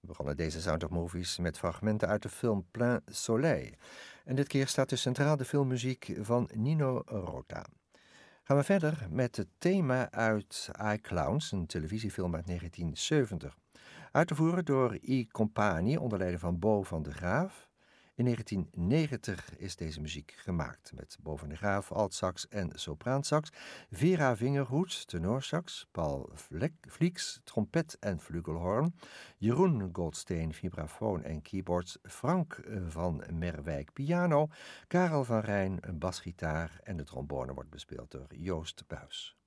We begonnen deze Sound of Movies met fragmenten uit de film Plein Soleil. En dit keer staat dus centraal de filmmuziek van Nino Rota. Gaan we verder met het thema uit iClowns, een televisiefilm uit 1970. Uit te voeren door I Compagnie onder leiding van Bo van de Graaf. In 1990 is deze muziek gemaakt met Bo van de Graaf, altsax en sopraansax, Vera Vingerhoed, tenorsax, Paul Vlieks, trompet en flugelhorn, Jeroen Goldsteen, vibrafoon en keyboards, Frank van Merwijk, piano, Karel van Rijn, basgitaar en de trombone wordt bespeeld door Joost Buis.